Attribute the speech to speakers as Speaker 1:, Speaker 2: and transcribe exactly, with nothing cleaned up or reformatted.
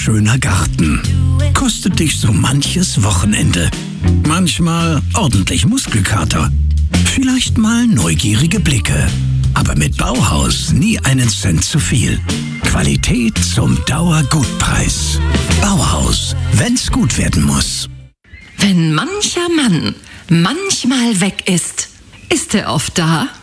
Speaker 1: schöner Garten. Kostet dich so manches Wochenende. Manchmal ordentlich Muskelkater. Vielleicht mal neugierige Blicke. Aber mit Bauhaus nie einen Cent zu viel. Qualität zum Dauergutpreis. Bauhaus, wenn's gut werden muss.
Speaker 2: Wenn mancher Mann manchmal weg ist, ist er oft da?